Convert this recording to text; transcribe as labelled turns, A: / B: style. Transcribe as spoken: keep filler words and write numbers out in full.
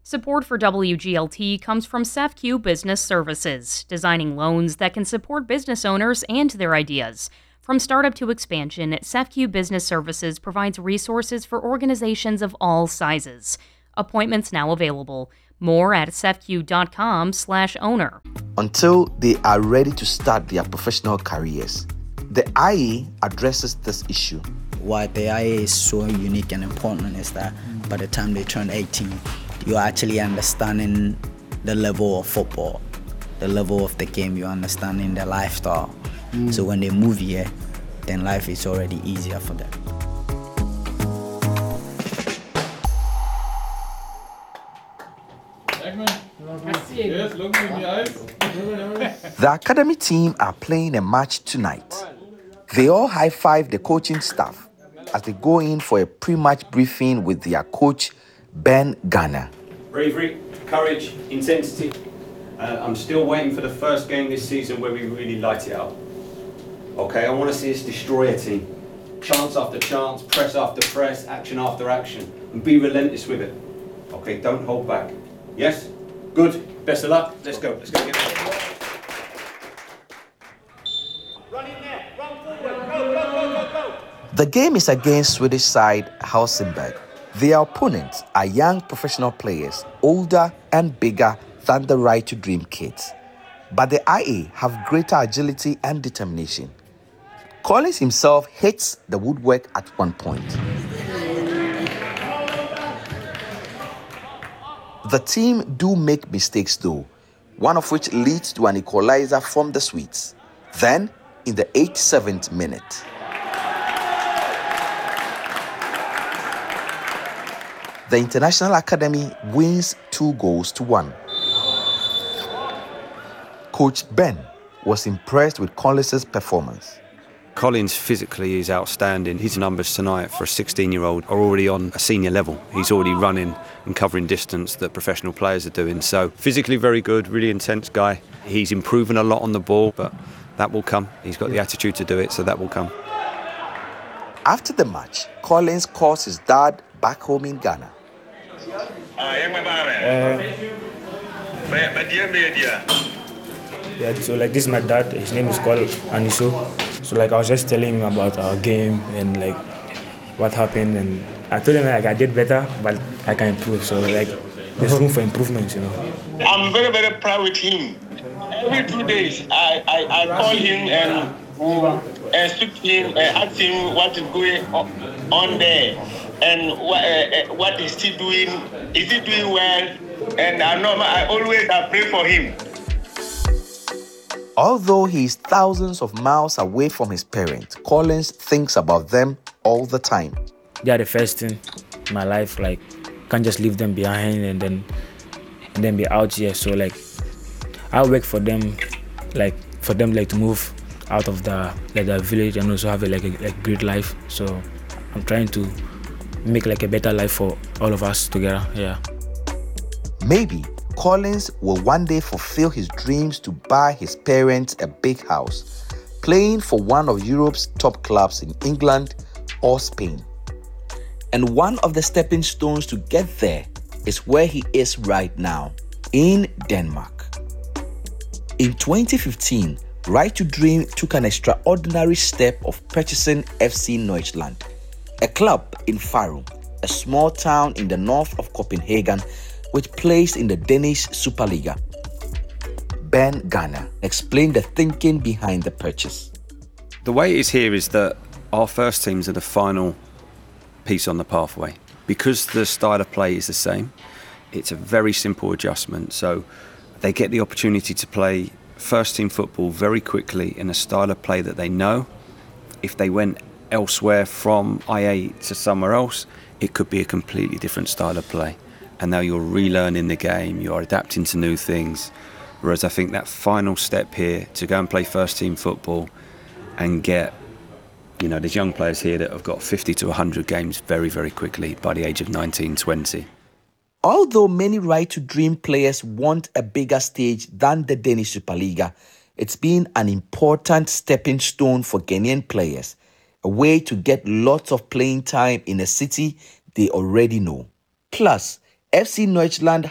A: Support for W G L T comes from SafeQ Business Services, designing loans that can support business owners and their ideas. From startup to expansion, SafeQ Business Services provides resources for organizations of all sizes. Appointments now available. More at safeq.com slash owner.
B: Until they are ready to start their professional careers, the I A addresses this issue.
C: Why the I A is so unique and important is that by the time they turn eighteen, you're actually understanding the level of football, the level of the game, you're understanding the lifestyle. Mm. So when they move here, then life is already easier for them.
B: Yes, look me in the eyes. The academy team are playing a match tonight. They all high-five the coaching staff as they go in for a pre-match briefing with their coach, Ben Ghana.
D: Bravery, courage, intensity. Uh, I'm still waiting for the first game this season where we really light it up. Okay, I want to see us destroy a team. Chance after chance, press after press, action after action, and be relentless with it. Okay, don't hold back. Yes? Good. Best of luck. Let's go. Let's go get it.
E: Run in there. Run forward. Go, go, go, go, go.
B: The game is against Swedish side Helsingborg. Their opponents are young professional players, older and bigger than the Right to Dream kids. But the I A have greater agility and determination. Collins himself hits the woodwork at one point. The team do make mistakes though, one of which leads to an equalizer from the Swedes. Then, in the eighty-seventh minute, the International Academy wins two goals to one. Coach Ben was impressed with Collins' performance.
D: Collins physically is outstanding. His numbers tonight for a sixteen-year-old are already on a senior level. He's already running and covering distance that professional players are doing. So physically very good, really intense guy. He's improving a lot on the ball, but that will come. He's got the attitude to do it, so that will come.
B: After the match, Collins calls his dad back home in Ghana.
E: Uh,
F: yeah, so like this is my dad, his name is called Aniso. So like I was just telling him about our game and like what happened, and I told him like I did better, but I can improve. So like there's room for improvements, you know.
E: I'm very, very proud with him. Every two days I, I, I call him and and speak to him and ask him what is going on there and what, uh, what is he doing, is he doing well, and I know I always I pray for him.
B: Although he is thousands of miles away from his parents, Collins thinks about them all the time.
F: They are the first thing in my life. Like, can't just leave them behind and then and then be out here. So like, I work for them, like for them like to move out of the like the village and also have a, like a like great life. So I'm trying to make like a better life for all of us together. Yeah.
B: Maybe Collins will one day fulfill his dreams to buy his parents a big house, playing for one of Europe's top clubs in England or Spain. And one of the stepping stones to get there is where he is right now, in Denmark. In twenty fifteen, Right to Dream took an extraordinary step of purchasing F C Nordsjælland, a club in Farum, a small town in the north of Copenhagen, which plays in the Danish Superliga. Ben Ghana explained the thinking behind the purchase.
D: The way it is here is that our first teams are the final piece on the pathway. Because the style of play is the same, it's a very simple adjustment. So they get the opportunity to play first team football very quickly in a style of play that they know. If they went elsewhere from I A to somewhere else, it could be a completely different style of play. And now you're relearning the game, you're adapting to new things. Whereas I think that final step here to go and play first team football and get, you know, there's young players here that have got fifty to one hundred games very, very quickly by the age of nineteen, twenty.
B: Although many Right to Dream players want a bigger stage than the Danish Superliga, it's been an important stepping stone for Ghanaian players, a way to get lots of playing time in a city they already know. Plus, F C Nordsjælland